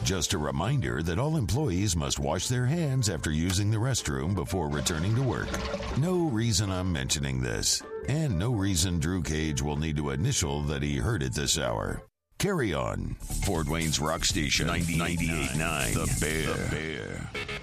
just a reminder that all employees must wash their hands after using the restroom before returning to work. No reason I'm mentioning this, and no reason Drew Cage will need to initial that he heard it this hour. Carry on. Fort Wayne's Rock Station, 98.9, The Bear.